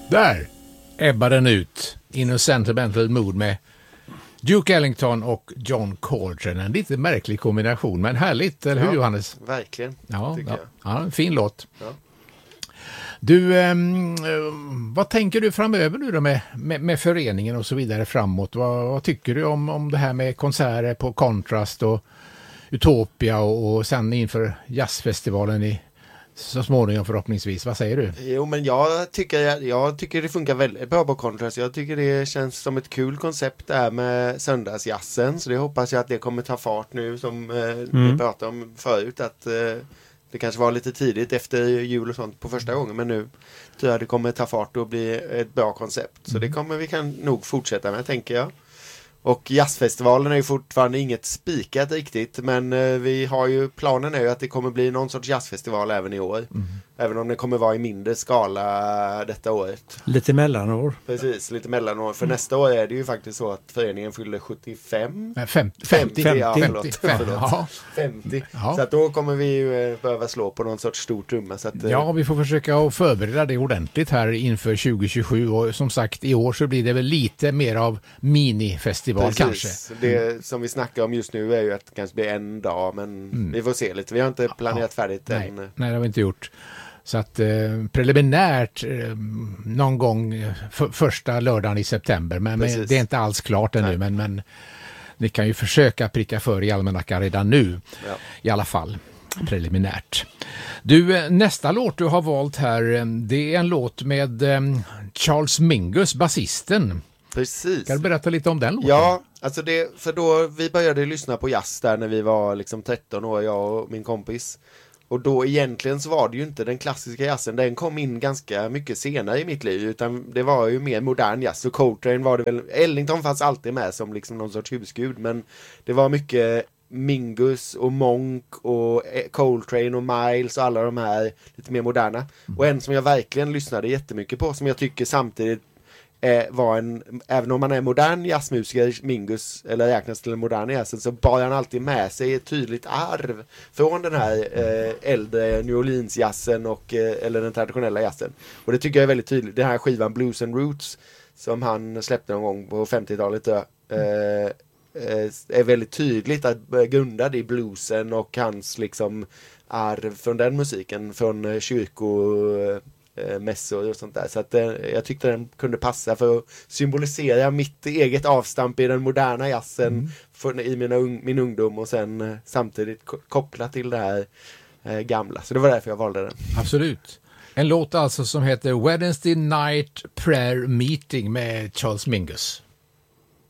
Där ebbar den ut in a sentimental mood med Duke Ellington och John Coltrane. En lite märklig kombination, men härligt, eller hur Johannes? Verkligen, tycker jag. Ja, en fin låt. Ja. Du, vad tänker du framöver nu då med föreningen och så vidare framåt? Vad tycker du om det här med konserter på Contrast och Utopia och sen inför jazzfestivalen så småningom förhoppningsvis? Vad säger du? Jo, men jag tycker det funkar väldigt bra på Contrast. Jag tycker det känns som ett kul koncept där med söndagsjazzen. Så det hoppas jag att det kommer ta fart nu som vi pratade om förut. Att det kanske var lite tidigt efter jul och sånt på första gången. Men nu tror jag det kommer ta fart och bli ett bra koncept. Så det kommer vi kan nog fortsätta med, tänker jag. Och jazzfestivalen är ju fortfarande inget spikat riktigt, men planen är ju att det kommer bli någon sorts jazzfestival även i år. Även om det kommer vara i mindre skala detta året. Lite mellanår. Precis, lite mellanår. För nästa år är det ju faktiskt så att föreningen fyller 75. 50. Ja, förlåt. 50. Ja. Så att då kommer vi ju behöva slå på någon sorts stor trumma. Så att, ja, vi får försöka att förbereda det ordentligt här inför 2027. Och som sagt, i år så blir det väl lite mer av minifestival kanske. Det som vi snackar om just nu är ju att det kanske blir en dag, men vi får se lite. Vi har inte planerat färdigt än. Nej, det har vi inte gjort. Så att preliminärt någon gång första lördagen i september. Men det är inte alls klart ännu. Men ni kan ju försöka pricka för i almanackan redan nu. Ja. I alla fall preliminärt. Du, nästa låt du har valt här, det är en låt med Charles Mingus, basisten. Precis. Kan du berätta lite om den låten? Ja, alltså för då vi började lyssna på jazz där när vi var liksom 13 år, jag och min kompis. Och då egentligen så var det ju inte den klassiska jazzen. Den kom in ganska mycket senare i mitt liv. Utan det var ju mer modern jazz. Och Coltrane var det väl... Ellington fanns alltid med som liksom någon sorts husgud. Men det var mycket Mingus och Monk och Coltrane och Miles och alla de här lite mer moderna. Och en som jag verkligen lyssnade jättemycket på, som jag tycker samtidigt var även om man är modern jazzmusiker, Mingus, eller räknas till en modern jazzen, så bar han alltid med sig ett tydligt arv från den här äldre New Orleans jazzen eller den traditionella jazzen. Och det tycker jag är väldigt tydligt. Den här skivan Blues and Roots som han släppte någon gång på 50-talet är väldigt tydligt att grundad i bluesen och hans liksom arv från den musiken, från mässor och sånt där. Så att jag tyckte den kunde passa för att symbolisera mitt eget avstamp i den moderna jazzen i min ungdom och sen samtidigt koppla till det här gamla. Så det var därför jag valde den. Absolut. En låt alltså som heter Wednesday Night Prayer Meeting med Charles Mingus.